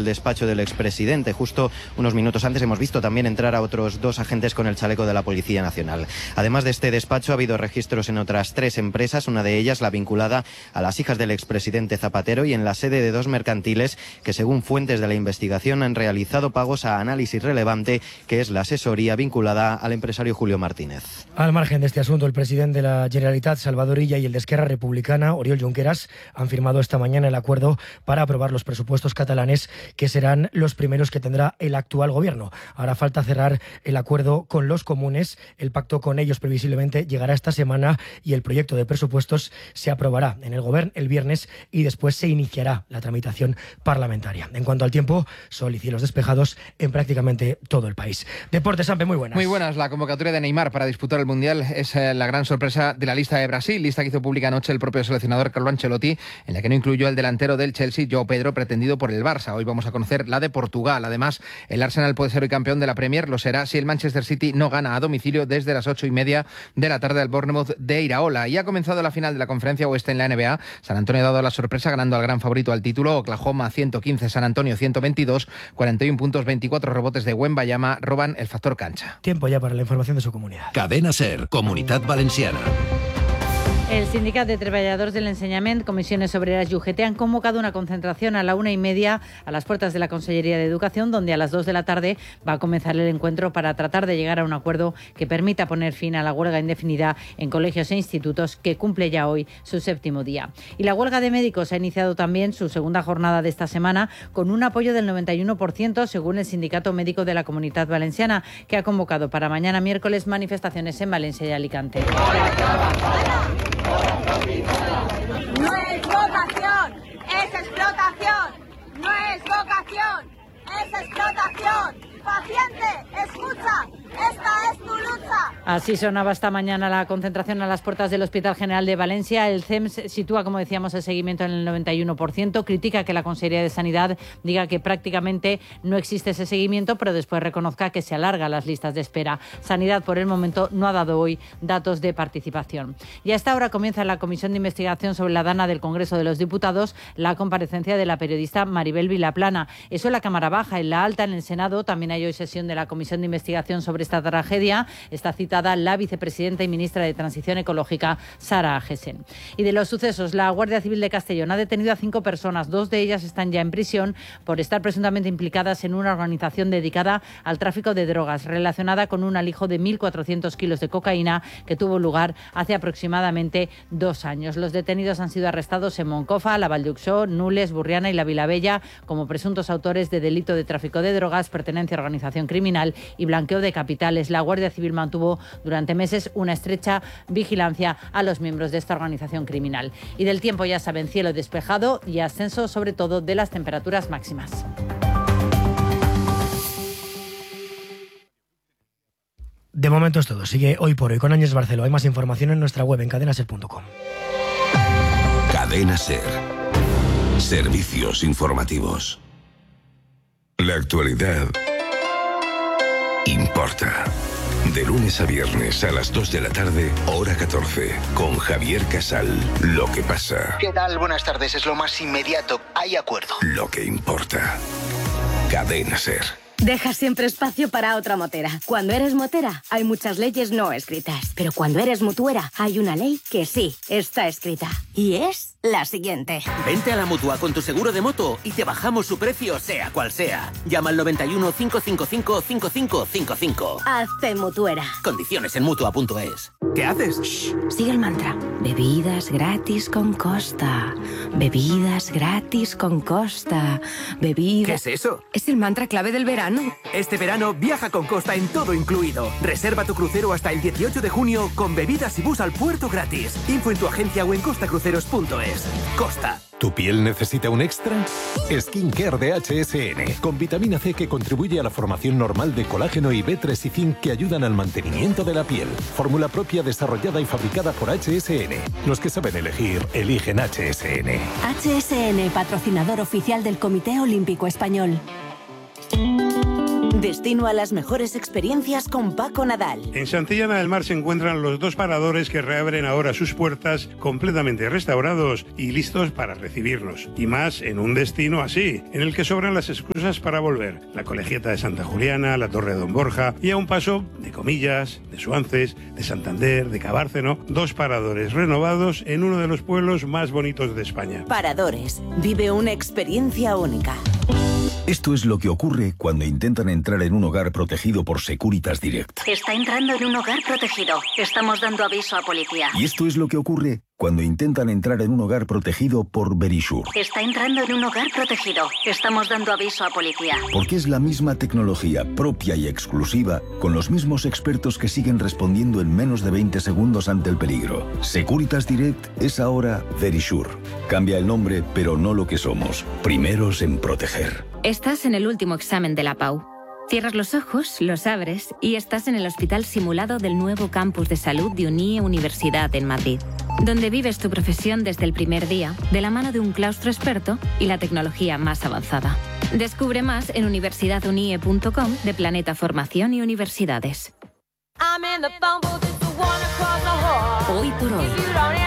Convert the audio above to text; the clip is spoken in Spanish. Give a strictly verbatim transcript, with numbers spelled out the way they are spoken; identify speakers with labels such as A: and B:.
A: del despacho del expresidente. Justo unos minutos antes hemos visto también entrar a otros dos agentes con el chaleco de la Policía Nacional. Además de este despacho, ha habido registros en otras tres empresas, una de ellas la vinculada a las hijas del expresidente Zapatero y en la sede de dos mercantiles que, según fuentes de la investigación, han realizado pagos a Análisis Relevante, que es la asesoría vinculada al empresario Julio Martínez.
B: Al margen de este asunto, el presidente de la Generalitat, Salvador Illa, y el de Esquerra Republicana, Oriol Junqueras, han firmado esta mañana el acuerdo para aprobar los presupuestos catalanes, que serán los primeros que tendrá el actual gobierno. Ahora falta cerrar el acuerdo con los comunes. El pacto con ellos previsiblemente llegará esta semana y el proyecto de presupuestos se aprobará en el Gobierno el viernes y después se iniciará la tramitación parlamentaria. En cuanto al tiempo, sol y cielos despejados en prácticamente todo el país. Deportes, Sampe, muy buenas.
C: Muy buenas. La convocatoria de Neymar para disputar el Mundial es eh, la gran sorpresa de la lista de Brasil, lista que hizo pública anoche el propio seleccionador Carlo Ancelotti, en la que no incluyó el delantero del Chelsea, João Pedro, pretendido por el Barça. Hoy vamos a conocer la de Portugal. Además, el Arsenal puede ser hoy campeón de la Premier, lo será si el Manchester City no gana a domicilio desde las ocho y media de la tarde al Bournemouth de Iraola. Y ha comenzado la final de la Conferencia Oeste en la N B A. San Antonio ha dado la sorpresa ganando al gran favorito al título, Oklahoma ciento quince, San Antonio ciento veintidós, cuarenta y uno puntos, veinticuatro rebotes de Wembanyama roban el factor cancha.
B: Tiempo ya para la información de su comunidad.
D: Cadena SER, Comunitat Valenciana.
E: El Sindicat de Treballadors del Ensenyament, Comisiones Obreras y U G T han convocado una concentración a la una y media a las puertas de la Consellería de Educación, donde a las dos de la tarde va a comenzar el encuentro para tratar de llegar a un acuerdo que permita poner fin a la huelga indefinida en colegios e institutos, que cumple ya hoy su séptimo día. Y la huelga de médicos ha iniciado también su segunda jornada de esta semana con un apoyo del noventa y uno por ciento, según el Sindicato Médico de la Comunitat Valenciana, que ha convocado para mañana miércoles manifestaciones en Valencia y Alicante.
F: No es vocación, es explotación. No es vocación, es explotación. Paciente, escucha, esta es tu lucha.
E: Así sonaba esta mañana la concentración a las puertas del Hospital General de Valencia. El C E M S sitúa, como decíamos, el seguimiento en el noventa y uno por ciento. Critica que la Consejería de Sanidad diga que prácticamente no existe ese seguimiento, pero después reconozca que se alargan las listas de espera. Sanidad, por el momento, no ha dado hoy datos de participación. Y a esta hora comienza la Comisión de Investigación sobre la Dana del Congreso de los Diputados la comparecencia de la periodista Maribel Vilaplana. Eso en la Cámara Baja. En la Alta, en el Senado, también hay hoy sesión de la Comisión de Investigación sobre esta tragedia. Está citada la vicepresidenta y ministra de Transición Ecológica, Sara Agesen. Y de los sucesos, la Guardia Civil de Castellón ha detenido a cinco personas. Dos de ellas están ya en prisión por estar presuntamente implicadas en una organización dedicada al tráfico de drogas, relacionada con un alijo de mil cuatrocientos kilos de cocaína que tuvo lugar hace aproximadamente dos años. Los detenidos han sido arrestados en Moncofa, La Valduxó, Nules, Burriana y La Vilabella como presuntos autores de delito de tráfico de drogas, pertenencia a organización criminal y blanqueo de capitales. La Guardia Civil mantuvo durante meses una estrecha vigilancia a los miembros de esta organización criminal. Y del tiempo, ya saben, cielo despejado y ascenso sobre todo de las temperaturas máximas.
B: De momento es todo. Sigue Hoy por Hoy con Ángels Barceló. Hay más información en nuestra web en cadena ser punto com.
D: Cadena SER. Servicios informativos. La actualidad importa. De lunes a viernes a las dos de la tarde, hora catorce, con Javier Casal. Lo que pasa.
G: ¿Qué tal? Buenas tardes. Es lo más inmediato. Hay acuerdo.
D: Lo que importa. Cadena SER.
H: Deja siempre espacio para otra motera. Cuando eres motera, hay muchas leyes no escritas. Pero cuando eres mutuera, hay una ley que sí está escrita. Y es la siguiente.
I: Vente a la Mutua con tu seguro de moto y te bajamos su precio, sea cual sea. Llama al noventa y uno, cinco cinco cinco, cinco cinco cinco cinco.
H: Hazte mutuera.
I: Condiciones en Mutua punto es. ¿Qué haces?
H: Shh, sigue el mantra. Bebidas gratis con Costa. Bebidas gratis con Costa. Bebidas...
I: ¿Qué es eso?
H: Es el mantra clave del verano.
I: Este verano viaja con Costa en todo incluido. Reserva tu crucero hasta el dieciocho de junio con bebidas y bus al puerto gratis. Info en tu agencia o en costa cruceros punto es. Costa.
J: ¿Tu piel necesita un extra? Skincare de H S N, con vitamina C que contribuye a la formación normal de colágeno y B tres y zinc que ayudan al mantenimiento de la piel. Fórmula propia desarrollada y fabricada por H S N. Los que saben elegir, eligen H S N.
H: H S N, patrocinador oficial del Comité Olímpico Español.
K: Destino a las mejores experiencias con Paco Nadal.
L: En Santillana del Mar se encuentran los dos paradores que reabren ahora sus puertas completamente restaurados y listos para recibirnos. Y más en un destino así, en el que sobran las excusas para volver. La Colegiata de Santa Juliana, la Torre de Don Borja y a un paso de Comillas, de Suances, de Santander, de Cabárceno, dos paradores renovados en uno de los pueblos más bonitos de España.
K: Paradores. Vive una experiencia única.
M: Esto es lo que ocurre cuando intentan entrar en un hogar protegido por Securitas Direct.
H: Está entrando en un hogar protegido. Estamos dando aviso a policía.
M: Y esto es lo que ocurre cuando intentan entrar en un hogar protegido por Verisure.
H: Está entrando en un hogar protegido. Estamos dando aviso a policía.
M: Porque es la misma tecnología propia y exclusiva, con los mismos expertos que siguen respondiendo en menos de veinte segundos ante el peligro. Securitas Direct es ahora Verisure. Cambia el nombre, pero no lo que somos. Primeros en proteger.
N: Estás en el último examen de la P A U. Cierras los ojos, los abres y estás en el hospital simulado del nuevo campus de salud de Unie Universidad en Madrid, donde vives tu profesión desde el primer día, de la mano de un claustro experto y la tecnología más avanzada. Descubre más en universidad unie punto com de Planeta Formación y Universidades.
F: I'm in the phone booth.